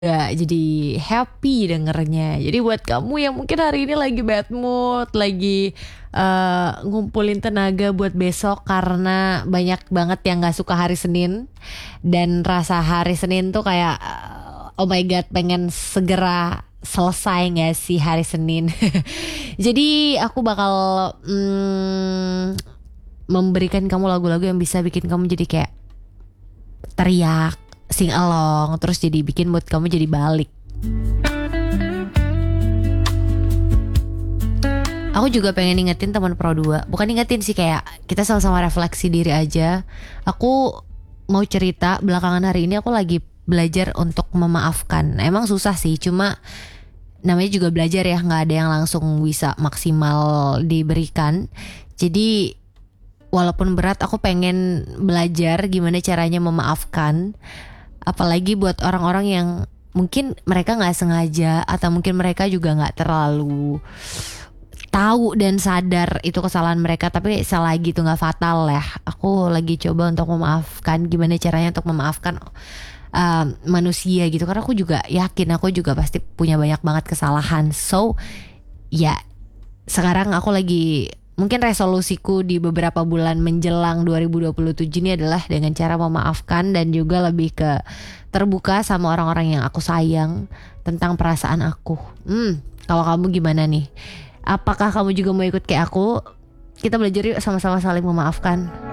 Ya, jadi happy dengernya. Jadi buat kamu yang mungkin hari ini lagi bad mood, lagi ngumpulin tenaga buat besok karena banyak banget yang nggak suka hari Senin dan rasa hari Senin tuh kayak oh my god pengen segera selesai nggak sih hari Senin. Jadi aku bakal memberikan kamu lagu-lagu yang bisa bikin kamu jadi kayak teriak, sing along, terus jadi bikin mood kamu jadi balik. Aku juga pengen ingetin teman Pro 2. Bukan ingetin sih, kayak kita sama-sama refleksi diri aja. Aku mau cerita, belakangan hari ini aku lagi belajar untuk memaafkan. Emang susah sih, cuma namanya juga belajar ya, nggak ada yang langsung bisa maksimal diberikan. Jadi walaupun berat, aku pengen belajar gimana caranya memaafkan. Apalagi buat orang-orang yang mungkin mereka nggak sengaja, atau mungkin mereka juga nggak terlalu tahu dan sadar itu kesalahan mereka, tapi selagi itu nggak fatal ya. Aku lagi coba untuk memaafkan, gimana caranya untuk memaafkan manusia gitu, karena aku juga yakin aku juga pasti punya banyak banget kesalahan. So ya, sekarang aku lagi, mungkin resolusiku di beberapa bulan menjelang 2027 ini adalah dengan cara memaafkan dan juga lebih ke terbuka sama orang-orang yang aku sayang tentang perasaan aku. Kalau kamu gimana nih? Apakah kamu juga mau ikut kayak aku? Kita belajar yuk sama-sama saling memaafkan.